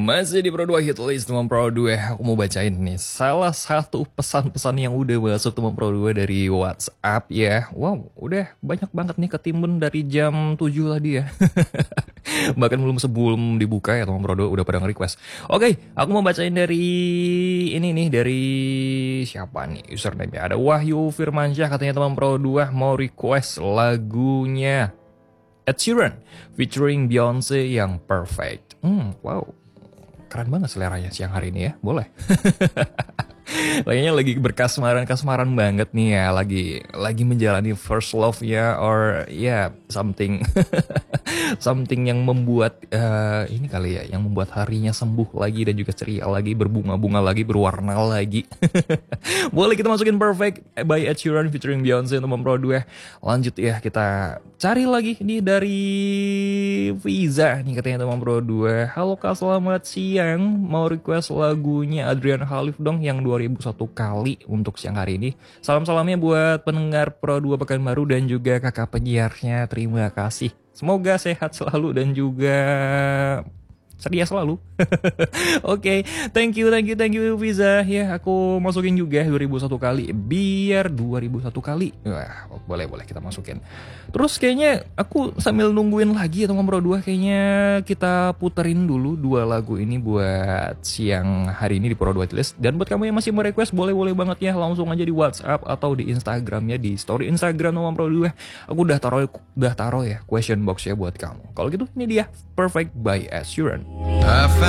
Masih di Pro 2 Hit List teman Pro 2. Aku mau bacain nih salah satu pesan-pesan yang udah masuk teman Pro 2 dari WhatsApp ya. Wow, udah banyak banget nih ketimbun dari jam 7 tadi ya. Bahkan sebelum dibuka ya teman Pro 2 udah pada nge-request. Oke, aku mau bacain dari ini nih, dari siapa nih username-nya. Ada Wahyu Firmansyah, katanya teman Pro 2 mau request lagunya Ed Sheeran featuring Beyonce yang Perfect. Wow, keren banget seleranya siang hari ini ya, boleh. Kayaknya lagi berkasmaran-kasmaran banget nih ya, lagi menjalani first love ya, or ya something something yang membuat ini kali ya, yang membuat harinya sembuh lagi dan juga ceria lagi, berbunga-bunga lagi, berwarna lagi. Boleh kita masukin Perfect by Ed Sheeran featuring Beyonce teman Pro 2. Lanjut ya, kita cari lagi nih dari Viza nih, katanya teman Pro 2. Halo Kak, selamat siang. Mau request lagunya Adrian Khalif dong yang 2001 kali untuk siang hari ini. Salam-salamnya buat pendengar Pro 2 Pekanbaru dan juga kakak penyiarnya. Terima kasih. Semoga sehat selalu dan juga sedia selalu. Oke, thank you Viza. Ya, aku masukin juga 2001 kali. Biar 2001 kali. Wah, boleh kita masukin. Terus kayaknya aku sambil nungguin lagi ya teman Pro 2, kayaknya kita puterin dulu dua lagu ini buat siang hari ini di Pro 2 List. Dan buat kamu yang masih mau request, boleh banget ya, langsung aja di WhatsApp atau di Instagramnya, di story Instagram teman Pro 2. Aku udah taruh ya question box ya buat kamu. Kalau gitu ini dia Perfect by Ed Sheeran. I found